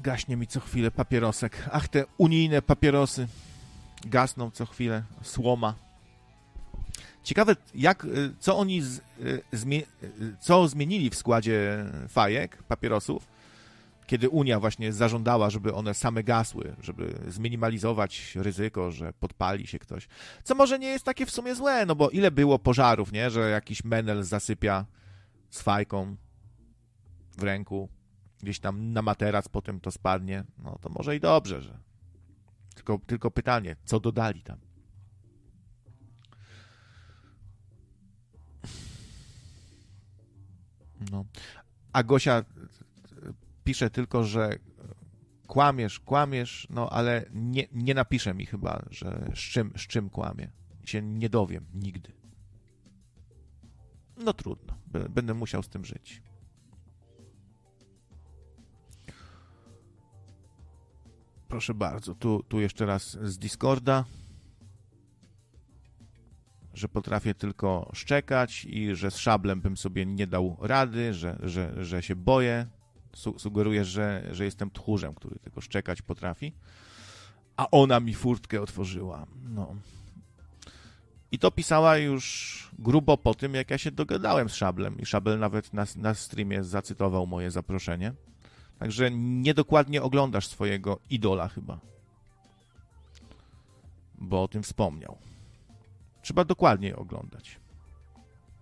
Gaśnie mi co chwilę papierosek. Ach, te unijne papierosy gasną co chwilę. Słoma. Ciekawe, co oni co zmienili w składzie fajek, papierosów, kiedy Unia właśnie zażądała, żeby one same gasły, żeby zminimalizować ryzyko, że podpali się ktoś. Co może nie jest takie w sumie złe, no bo ile było pożarów, nie, że jakiś menel zasypia z fajką w ręku, gdzieś tam na materac potem to spadnie, no to może i dobrze, że... Tylko pytanie, co dodali tam? No. A Gosia pisze tylko, że kłamiesz, no ale nie napisze mi chyba, że z czym kłamie. Się nie dowiem nigdy. No trudno, będę musiał z tym żyć. Proszę bardzo, tu jeszcze raz z Discorda, że potrafię tylko szczekać i że z szablem bym sobie nie dał rady, że się boję. Sugerujesz, że jestem tchórzem, który tylko szczekać potrafi. A ona mi furtkę otworzyła. No. I to pisała już grubo po tym, jak ja się dogadałem z Szablem. I Szabel nawet na streamie zacytował moje zaproszenie. Także niedokładnie oglądasz swojego idola chyba. Bo o tym wspomniał. Trzeba dokładnie oglądać.